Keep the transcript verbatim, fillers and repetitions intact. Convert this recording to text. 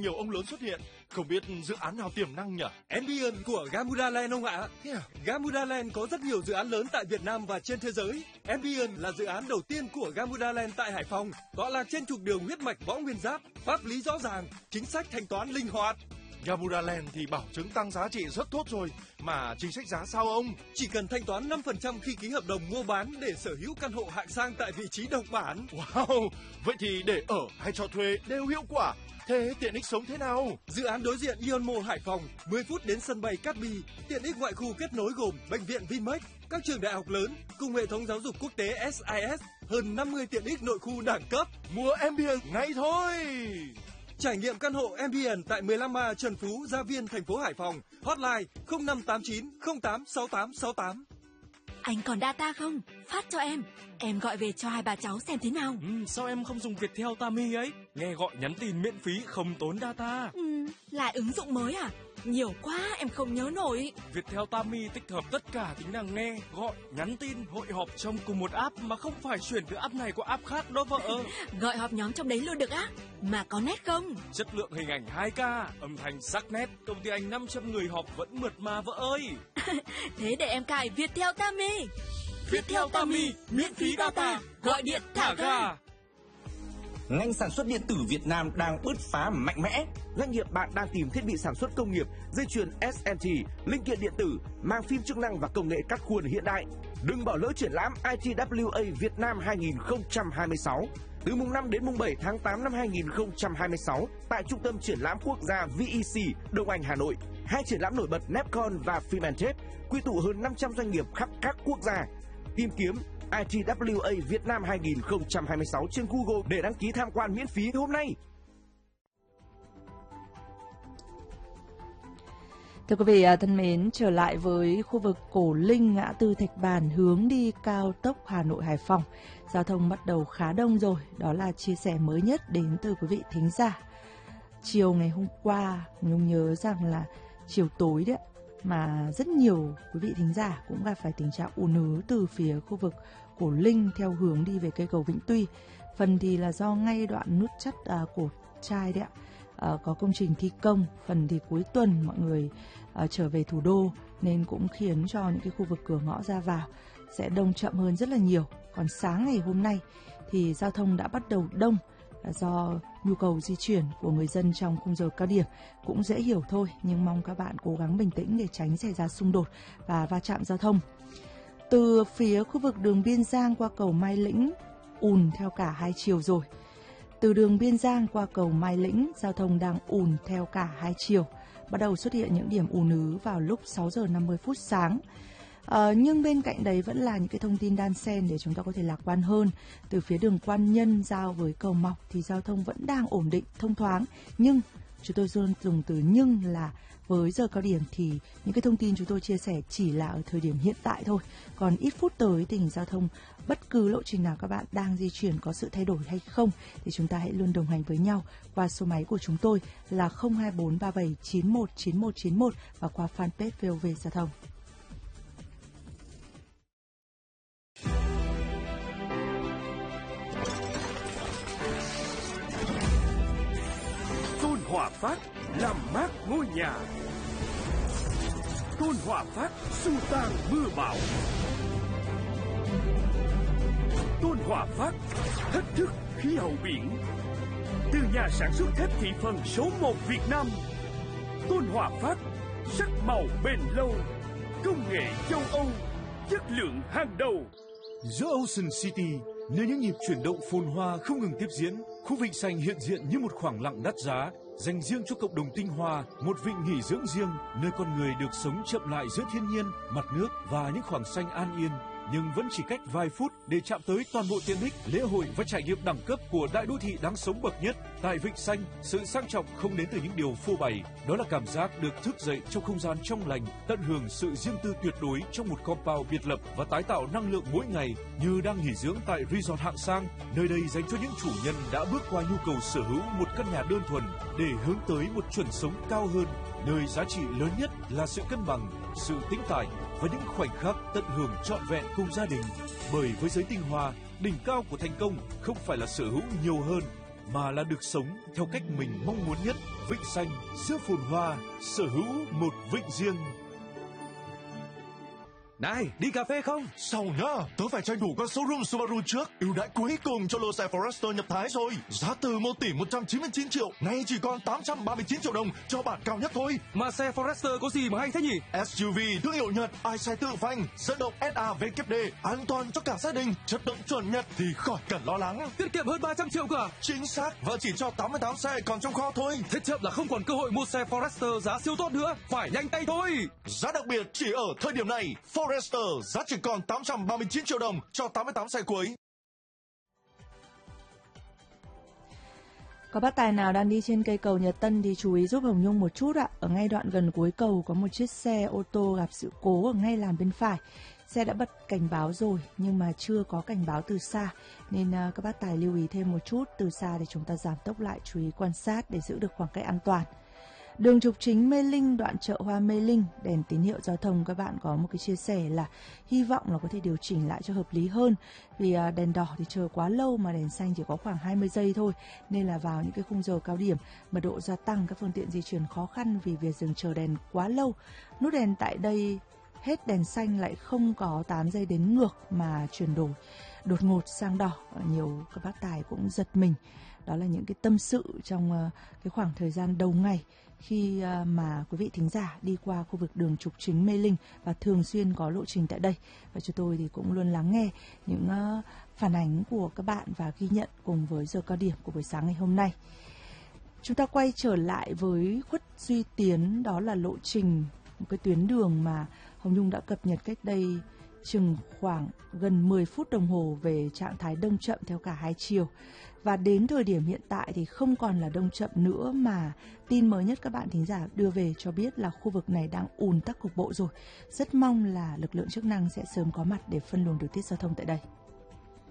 nhiều ông lớn xuất hiện. Không biết dự án nào tiềm năng nhỉ? Ambient của Gamuda Land ông ạ. Yeah. Gamuda Land có rất nhiều dự án lớn tại Việt Nam và trên thế giới. Ambient là dự án đầu tiên của Gamuda Land tại Hải Phòng, tọa lạc trên trục đường huyết mạch Võ Nguyên Giáp, pháp lý rõ ràng, chính sách thanh toán linh hoạt. Gamuda Land thì bảo chứng tăng giá trị rất tốt rồi, mà chính sách giá sao ông? Chỉ cần thanh toán năm phần trăm khi ký hợp đồng mua bán để sở hữu căn hộ hạng sang tại vị trí độc bản. Wow, vậy thì để ở hay cho thuê đều hiệu quả. Thế tiện ích sống thế nào? Dự án đối diện Ion Mall Hải Phòng, mười phút đến sân bay Cát Bi, tiện ích ngoại khu kết nối gồm bệnh viện Vinmec, các trường đại học lớn cùng hệ thống giáo dục quốc tế ét i ét, hơn năm mươi tiện ích nội khu đẳng cấp. Mua Ambient ngay thôi. Trải nghiệm căn hộ Ambient tại mười lăm A Trần Phú, Gia Viên, thành phố Hải Phòng. Hotline không năm tám chín không tám sáu tám sáu tám. Anh còn data không? Phát cho em. Em gọi về cho hai bà cháu xem thế nào. Ừ, sao em không dùng Viettel Tami ấy? Nghe gọi nhắn tin miễn phí không tốn data. Ừ, là ứng dụng mới à? Nhiều quá em không nhớ nổi. Viettel Tami tích hợp tất cả tính năng nghe, gọi, nhắn tin, hội họp trong cùng một app mà không phải chuyển từ app này qua app khác đó vợ. Gọi họp nhóm trong đấy luôn được á? Mà có nét không? Chất lượng hình ảnh hai K, âm thanh sắc nét, công ty anh năm trăm người họp vẫn mượt mà vợ ơi. Thế để em cài Viettel Tami. Viettel Tami, miễn phí data, gọi điện thả ga. Ngành sản xuất điện tử Việt Nam đang bứt phá mạnh mẽ. Doanh nghiệp bạn đang tìm thiết bị sản xuất công nghiệp, dây chuyền ét em tê, linh kiện điện tử, mang phim chức năng và công nghệ cắt khuôn hiện đại. Đừng bỏ lỡ triển lãm i tê vê kép a Việt Nam hai không hai sáu từ mùng năm đến mùng bảy tháng tám năm hai không hai sáu tại Trung tâm Triển lãm Quốc gia vê e xê Đông Anh, Hà Nội. Hai triển lãm nổi bật Nepcon và Filmantech quy tụ hơn năm trăm doanh nghiệp khắp các quốc gia. Tìm kiếm i tê vê kép a Việt Nam hai không hai sáu trên Google để đăng ký tham quan miễn phí hôm nay. Thưa quý vị thân mến, trở lại với khu vực Cổ Linh, ngã tư Thạch Bàn hướng đi cao tốc Hà Nội Hải Phòng. Giao thông bắt đầu khá đông rồi, đó là chia sẻ mới nhất đến từ quý vị thính giả. Chiều ngày hôm qua, Nhung nhớ rằng là chiều tối đấy, mà rất nhiều quý vị thính giả cũng gặp phải tình trạng ùn ứ từ phía khu vực Cổ Linh theo hướng đi về cây cầu Vĩnh Tuy. Phần thì là do ngay đoạn nút chắt à, Cổ Trai đấy ạ, à, có công trình thi công, phần thì cuối tuần mọi người à, trở về thủ đô nên cũng khiến cho những cái khu vực cửa ngõ ra vào sẽ đông chậm hơn rất là nhiều. Còn sáng ngày hôm nay thì giao thông đã bắt đầu đông do nhu cầu di chuyển của người dân trong khung giờ cao điểm, cũng dễ hiểu thôi, nhưng mong các bạn cố gắng bình tĩnh để tránh xảy ra xung đột và va chạm giao thông. Từ phía khu vực đường Biên Giang qua cầu Mai Lĩnh ùn theo cả hai chiều rồi. Từ đường Biên Giang qua cầu Mai Lĩnh, giao thông đang ùn theo cả hai chiều. Bắt đầu xuất hiện những điểm ùn ứ vào lúc sáu giờ năm mươi phút sáng. À, nhưng bên cạnh đấy vẫn là những cái thông tin đan xen để chúng ta có thể lạc quan hơn. Từ phía đường Quan Nhân giao với cầu Mọc thì giao thông vẫn đang ổn định, thông thoáng. Nhưng chúng tôi luôn dùng từ nhưng là với giờ cao điểm thì những cái thông tin chúng tôi chia sẻ chỉ là ở thời điểm hiện tại thôi. Còn ít phút tới tình hình giao thông, bất cứ lộ trình nào các bạn đang di chuyển có sự thay đổi hay không thì chúng ta hãy luôn đồng hành với nhau qua số máy của chúng tôi là không hai bốn ba bảy chín một chín một chín một và qua fanpage vê o vê Giao thông. Tôn Hòa Phát làm mát ngôi nhà. Tôn Hòa Phát xua tan mưa bão. Tôn Hòa Phát thách thức khí hậu biển. Từ nhà sản xuất thép thị phần số một Việt Nam, Tôn Hòa Phát sắc màu bền lâu, công nghệ châu Âu, chất lượng hàng đầu. Giữa Ocean City, nơi những nhịp chuyển động phồn hoa không ngừng tiếp diễn, khu vịnh xanh hiện diện như một khoảng lặng đắt giá, dành riêng cho cộng đồng tinh hoa, một vịnh nghỉ dưỡng riêng, nơi con người được sống chậm lại giữa thiên nhiên, mặt nước và những khoảng xanh an yên. Nhưng vẫn chỉ cách vài phút để chạm tới toàn bộ tiện ích, lễ hội và trải nghiệm đẳng cấp của đại đô thị đáng sống bậc nhất. Tại Vịnh Xanh, sự sang trọng không đến từ những điều phô bày, đó là cảm giác được thức dậy trong không gian trong lành, tận hưởng sự riêng tư tuyệt đối trong một compound biệt lập và tái tạo năng lượng mỗi ngày, như đang nghỉ dưỡng tại resort hạng sang. Nơi đây dành cho những chủ nhân đã bước qua nhu cầu sở hữu một căn nhà đơn thuần để hướng tới một chuẩn sống cao hơn, nơi giá trị lớn nhất là sự cân bằng, sự tĩnh tại và những khoảnh khắc tận hưởng trọn vẹn cùng gia đình. Bởi với giới tinh hoa, đỉnh cao của thành công không phải là sở hữu nhiều hơn, mà là được sống theo cách mình mong muốn nhất. Vịnh Xanh, giữa phồn hoa, sở hữu một vịnh riêng. Này, đi cà phê không? Sau nhá, tớ phải tranh thủ qua showroom Subaru trước. Ưu đãi cuối cùng cho lô xe Forester nhập Thái rồi. Giá từ một tỷ một trăm chín mươi chín triệu, nay chỉ còn tám trăm ba mươi chín triệu đồng cho bản cao nhất thôi. Mà xe Forester có gì mà hay thế nhỉ? ét u vê thương hiệu Nhật, ai xe tự phanh, dẫn động ét a vê kép đê, an toàn cho cả gia đình, chất lượng chuẩn Nhật thì khỏi cần lo lắng. Tiết kiệm hơn ba trăm triệu cả. Chính xác, và chỉ cho tám mươi tám xe còn trong kho thôi. Thế chậm là không còn cơ hội mua xe Forester giá siêu tốt nữa, phải nhanh tay thôi. Giá đặc biệt chỉ ở thời điểm này. Forester giá chỉ còn tám trăm ba mươi chín triệu đồng cho tám mươi tám xe cuối. Có bác tài nào đang đi trên cây cầu Nhật Tân thì chú ý giúp Hồng Nhung một chút ạ. Ở ngay đoạn gần cuối cầu có một chiếc xe ô tô gặp sự cố ở ngay làn bên phải. Xe đã bật cảnh báo rồi nhưng mà chưa có cảnh báo từ xa, nên uh, các bác tài lưu ý thêm một chút. Từ xa thì chúng ta giảm tốc lại, chú ý quan sát để giữ được khoảng cách an toàn. Đường trục chính Mê Linh, đoạn chợ Hoa Mê Linh, đèn tín hiệu giao thông các bạn có một cái chia sẻ là hy vọng là có thể điều chỉnh lại cho hợp lý hơn. Vì uh, đèn đỏ thì chờ quá lâu mà đèn xanh chỉ có khoảng hai mươi giây thôi, nên là vào những cái khung giờ cao điểm mật độ gia tăng, các phương tiện di chuyển khó khăn vì việc dừng chờ đèn quá lâu. Nút đèn tại đây hết đèn xanh lại không có tám giây đến ngược mà chuyển đổi đột ngột sang đỏ. Nhiều các bác tài cũng giật mình. Đó là những cái tâm sự trong uh, cái khoảng thời gian đầu ngày khi uh, mà quý vị thính giả đi qua khu vực đường trục chính Mê Linh và thường xuyên có lộ trình tại đây. Và chúng tôi thì cũng luôn lắng nghe những uh, phản ánh của các bạn và ghi nhận cùng với giờ cao điểm của buổi sáng ngày hôm nay. Chúng ta quay trở lại với Khuất Duy Tiến, đó là lộ trình, một cái tuyến đường mà Hồng Nhung đã cập nhật cách đây chừng khoảng gần mười phút đồng hồ về trạng thái đông chậm theo cả hai chiều. Và đến thời điểm hiện tại thì không còn là đông chậm nữa, mà tin mới nhất các bạn thính giả đưa về cho biết là khu vực này đang ùn tắc cục bộ rồi. Rất mong là lực lượng chức năng sẽ sớm có mặt để phân luồng điều tiết giao thông tại đây.